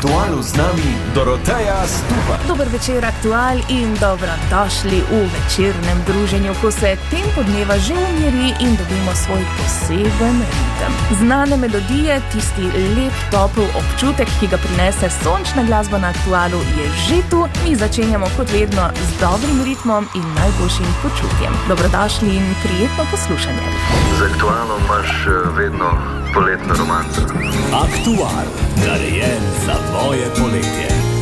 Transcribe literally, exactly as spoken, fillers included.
Aktualu z nami Doroteja Stupa. Dober večer, Aktual, in dobrodošli v večernem druženju, ko se tempo dneva že umiri in dobimo svoj poseben ritem. Znane melodije, tisti lep, topel občutek, ki ga prinese sončna glasba na Aktualu, je že tu. Mi začenjamo kot vedno z dobrim ritmom in najboljšim počutjem. Dobrodošli in prijetno poslušanje. Z Aktualom imaš vedno poletno romanco. Aktual, narejen za tvoje poletje.